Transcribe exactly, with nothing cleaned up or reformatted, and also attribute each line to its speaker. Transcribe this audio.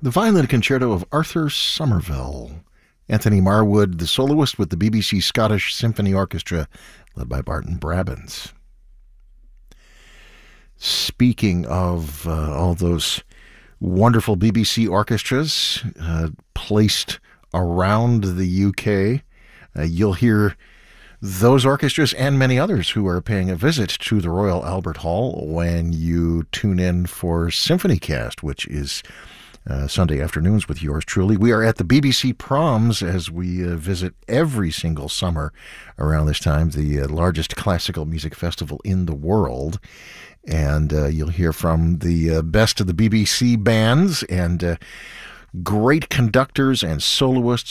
Speaker 1: The Violin Concerto of Arthur Somerville. Anthony Marwood, the soloist with the B B C Scottish Symphony Orchestra, led by Barton Brabants. Speaking of uh, all those wonderful B B C orchestras uh, placed around the U K, uh, you'll hear those orchestras and many others who are paying a visit to the Royal Albert Hall when you tune in for SymphonyCast, which is uh, Sunday afternoons with yours truly. We are at the B B C Proms as we uh, visit every single summer around this time, the uh, largest classical music festival in the world. And uh, you'll hear from the uh, best of the B B C bands and uh, great conductors and soloists